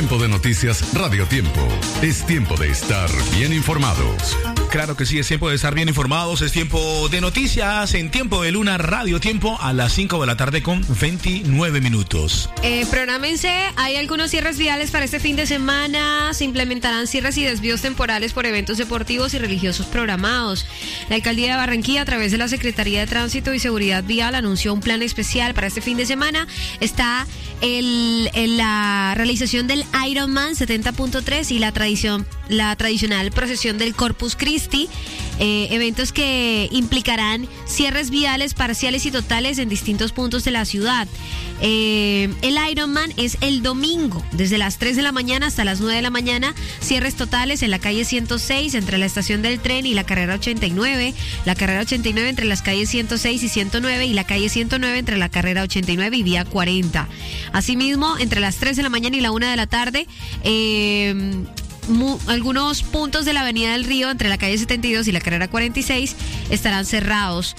Tiempo de noticias Radio Tiempo. Es tiempo de estar bien informados. Claro que sí, es tiempo de estar bien informados, es tiempo de noticias en Tiempo de Luna Radio Tiempo a las 5 de la tarde con 29 minutos. Prográmense, hay algunos cierres viales para este fin de semana, se implementarán cierres y desvíos temporales por eventos deportivos y religiosos programados. La Alcaldía de Barranquilla, a través de la Secretaría de Tránsito y Seguridad Vial, anunció un plan especial para este fin de semana. Está la realización del Ironman 70.3 y la tradicional procesión del Corpus Christi, eventos que implicarán cierres viales parciales y totales en distintos puntos de la ciudad. El Ironman es el domingo, desde las 3 de la mañana hasta las 9 de la mañana, cierres totales en la calle 106 entre la estación del tren y la carrera 89, la carrera 89 entre las calles 106 y 109 y la calle 109 entre la carrera 89 y vía 40. Asimismo, entre las 3 de la mañana y la 1 de la tarde, algunos puntos de la Avenida del Río entre la calle 72 y la carrera 46 estarán cerrados.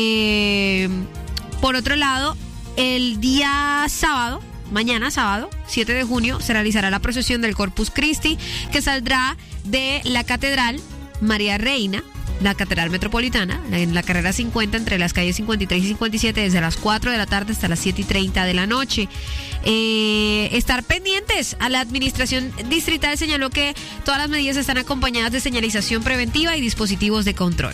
Por otro lado, el día sábado, mañana sábado, 7 de junio, se realizará la procesión del Corpus Christi, que saldrá de la Catedral María Reina, la Catedral Metropolitana, en la carrera 50 entre las calles 53 y 57, desde las 4 de la tarde hasta las 7:30 de la noche. Estar pendientes. A la administración distrital señaló que todas las medidas están acompañadas de señalización preventiva y dispositivos de control.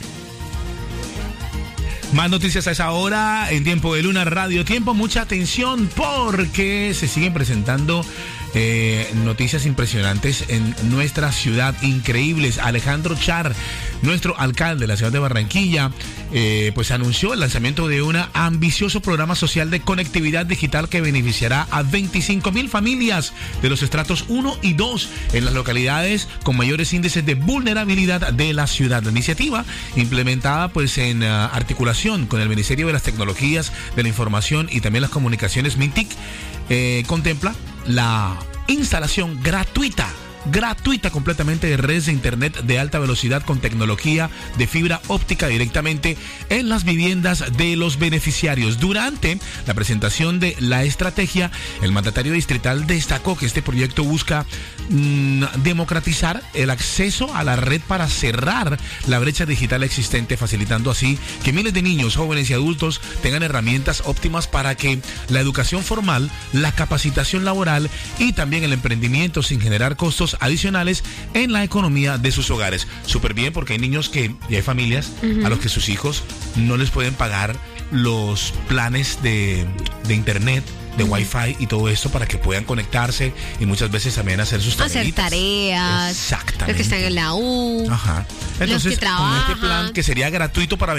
Más noticias a esa hora en Tiempo de Luna Radio Tiempo. Mucha atención porque se siguen presentando noticias impresionantes en nuestra ciudad, increíbles. Alejandro Char, nuestro alcalde de la ciudad de Barranquilla, pues anunció el lanzamiento de un ambicioso programa social de conectividad digital que beneficiará a 25,000 familias de los estratos 1 y 2 en las localidades con mayores índices de vulnerabilidad de la ciudad. La iniciativa, implementada pues en articulación con el Ministerio de las Tecnologías de la Información y también las Comunicaciones, MINTIC, contempla la instalación gratuita completamente de redes de internet de alta velocidad con tecnología de fibra óptica directamente en las viviendas de los beneficiarios. Durante la presentación de la estrategia, el mandatario distrital destacó que este proyecto busca democratizar el acceso a la red para cerrar la brecha digital existente, facilitando así que miles de niños, jóvenes y adultos tengan herramientas óptimas para que la educación formal, la capacitación laboral y también el emprendimiento sin generar costos adicionales en la economía de sus hogares. Súper bien, porque hay niños y hay familias a los que sus hijos no les pueden pagar los planes de internet, de Wi-Fi y todo esto para que puedan conectarse y muchas veces también hacer sus tareitas. Hacer tareas. Exactamente. Los que están en la U. Ajá. Entonces, los que trabajan. con este plan que sería gratuito para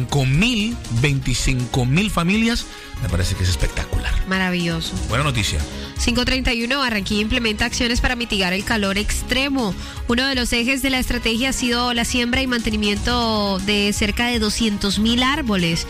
25,000 familias, me parece que es espectacular. Maravilloso. Buena noticia. 5:31, Barranquilla implementa acciones para mitigar el calor extremo. Uno de los ejes de la estrategia ha sido la siembra y mantenimiento de cerca de 200,000 árboles.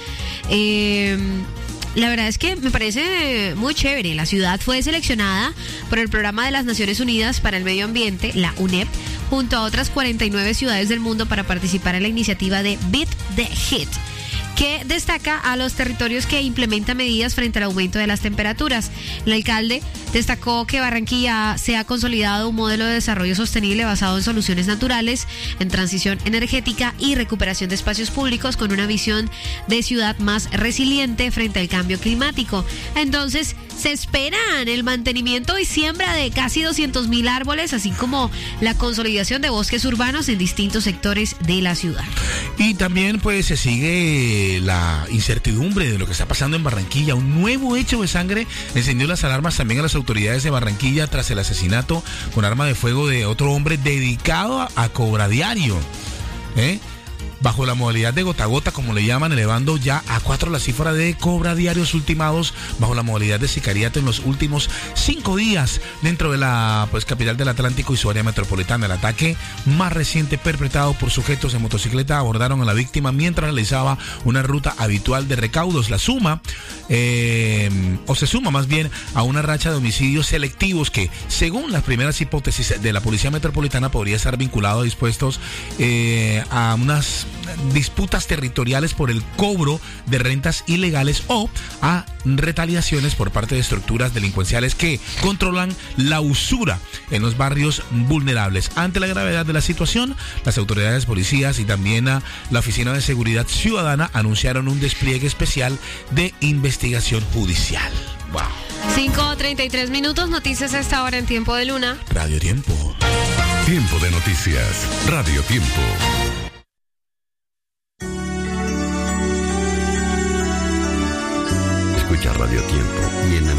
La verdad es que me parece muy chévere. La ciudad fue seleccionada por el Programa de las Naciones Unidas para el Medio Ambiente, la UNEP, junto a otras 49 ciudades del mundo para participar en la iniciativa de Beat the Heat, que destaca a los territorios que implementan medidas frente al aumento de las temperaturas. El alcalde destacó que Barranquilla se ha consolidado un modelo de desarrollo sostenible basado en soluciones naturales, en transición energética y recuperación de espacios públicos con una visión de ciudad más resiliente frente al cambio climático. Entonces, se esperan el mantenimiento y siembra de casi 200,000 árboles, así como la consolidación de bosques urbanos en distintos sectores de la ciudad. Y también pues se sigue la incertidumbre de lo que está pasando en Barranquilla. Un nuevo hecho de sangre encendió las alarmas también a las autoridades de Barranquilla tras el asesinato con arma de fuego de otro hombre dedicado a cobradiario, bajo la modalidad de gota a gota, como le llaman, elevando ya a 4 la cifra de cobradiarios ultimados bajo la modalidad de sicariato en los últimos 5 días dentro de la capital del Atlántico y su área metropolitana. El ataque más reciente, perpetrado por sujetos en motocicleta, abordaron a la víctima mientras realizaba una ruta habitual de recaudos. Se suma más bien a una racha de homicidios selectivos que, según las primeras hipótesis de la Policía Metropolitana, podría estar vinculado a dispuestos a unas las disputas territoriales por el cobro de rentas ilegales o a retaliaciones por parte de estructuras delincuenciales que controlan la usura en los barrios vulnerables. Ante la gravedad de la situación, las autoridades policías y también la Oficina de Seguridad Ciudadana anunciaron un despliegue especial de investigación judicial. Wow. 5:33 minutos, noticias a esta hora en Tiempo de Luna. Radio Tiempo. Tiempo de noticias. Radio Tiempo. Escucha Radio Tiempo y enamórate.